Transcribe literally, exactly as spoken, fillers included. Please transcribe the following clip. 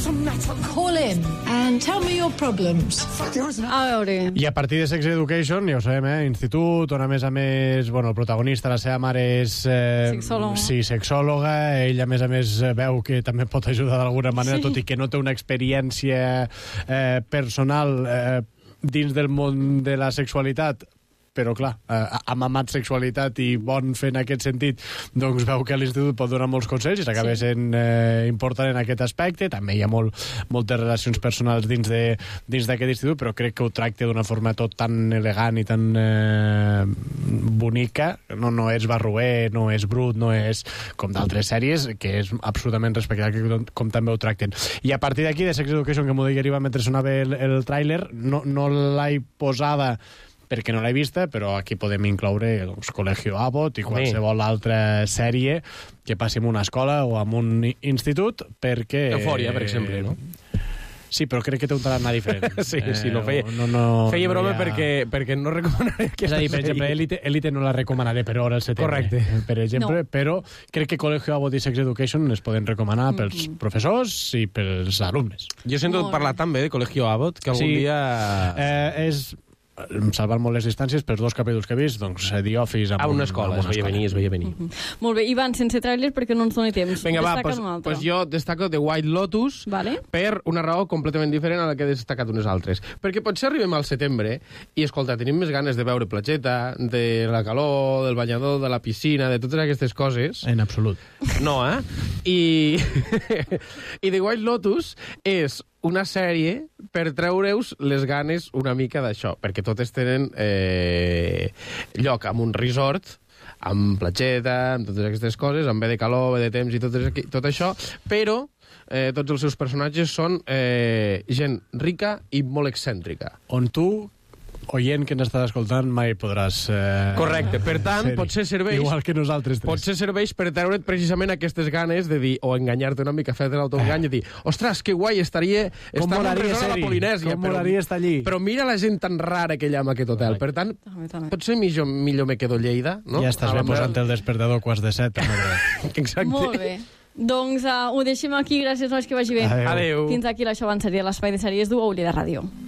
Call in and tell me your problems. A veure... I a partir de Sex Education, ja ho sabem, eh? Institut, on a més a més, bueno, el protagonista, la seva mare és... Eh, Sexòloga. Sí, sexòloga. Ell, a més a més, veu que també pot ajudar d'alguna manera, Sí. tot i que no té una experiència eh, personal eh, dins del món de la sexualitat, però clar, eh, ha mamat sexualitat i bon fer en aquest sentit, doncs veu que l'institut pot donar molts consells i s'acaba Sí. sent eh, important en aquest aspecte. També hi ha molt, moltes relacions personals dins de dins d'aquest institut, però crec que ho tracta d'una forma tot tan elegant i tan eh, bonica. No, no és barroer, no és brut, no és com d'altres sèries, que és absolutament respectable com, com també ho tracten. I a partir d'aquí, de Sex Education, que m'ho deia arriba mentre sonava el, el tràiler, no, no l'he posada perquè no l'he vista, però aquí podem incloure doncs, Colegio Abbott i qualsevol altra sèrie que passi en una escola o en un institut, perquè... Eufòria, per exemple, no? Sí, però crec que té un tarannà diferent. Sí, sí, no feia, no, no, feia broma no ha... perquè, perquè no recomanaré És aquesta a dir, per exemple, Elite, Elite no la recomanaré per hora al setembre. Correcte. Per exemple, No. però crec que Colegio Abbott i Sex Education es poden recomanar pels Mm-hmm. professors i pels alumnes. Jo sento Molt parlar tan bé de Colegio Abbott que algun Sí. dia... Eh, és salvant molt les distàncies, pels dos capítols que he vist, doncs The Office... A una escola, es veia venir, es veia venir. Molt bé, Ivan, sense tràiler perquè no ens doni temps. Vinga, va, Destaca'n pues, un altre. pues jo destaco The White Lotus Vale. per una raó completament diferent a la que he destacat unes altres. Perquè potser arribem al setembre i, escolta, tenim més ganes de veure platgeta, de la calor, del banyador, de la piscina, de totes aquestes coses. En absolut. No, eh? I, I The White Lotus és una sèrie per treure-us les ganes una mica d'això, perquè totes tenen eh, lloc amb un resort, amb platgeta, amb totes aquestes coses, amb bé de calor, bé de temps i tot, tot això, però eh, tots els seus personatges són eh, gent rica i molt excèntrica. On tu, oient que ens estàs escoltant, mai podràs... Eh, Correcte. Per tant, ser-hi. potser serveix... Igual que nosaltres tres. Potser serveix per treure't precisament aquestes ganes de dir, o enganyar-te una mica, fer-te l'autoengany i dir, ostres, que guai estaria Com estar en un molaria resort a la ser-hi. Polinèsia. Com molaria estar allí. Però mira la gent tan rara que hi ha en aquest hotel. Per tant, També, també. potser millor, millor me quedo a Lleida, no? Ja estàs A bé la posant meva- el despertador quarts de set. També. Exacte. Molt bé. Doncs uh, ho deixem aquí. Gràcies, nois, que vagi bé. Adéu. Adéu. Fins aquí l'Això Abans Seria, l'espai de sèries d'U A U Lleida Ràdio.